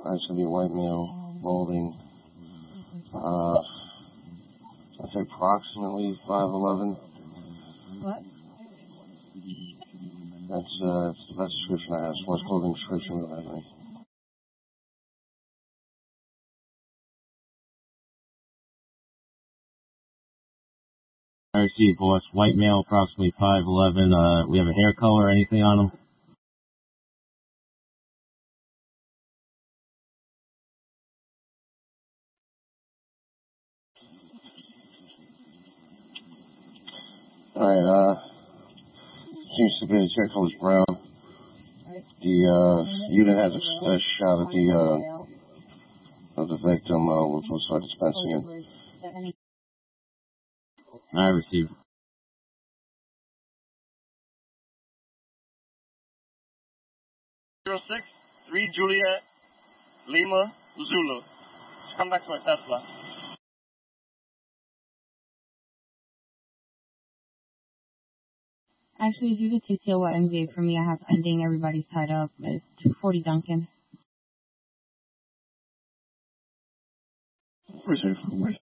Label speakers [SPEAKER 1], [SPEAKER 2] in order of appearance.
[SPEAKER 1] I should be a white male, balding. I'd say approximately 5'11".
[SPEAKER 2] What?
[SPEAKER 1] That's the best description I have. Sports clothing description with that.
[SPEAKER 3] I received, boss. White male, approximately 5'11". We have a hair color or anything on him?
[SPEAKER 1] Alright, seems to be the hair color's brown. The unit has a shot at the victim. We'll start dispensing it.
[SPEAKER 3] I received.
[SPEAKER 4] 06, 3 Juliet, Lima, Zulu. Come back to my Tesla.
[SPEAKER 2] Actually, if you could TTO what MVA for me, I have ending. Everybody's tied up. It's 240 Duncan.
[SPEAKER 1] Receive.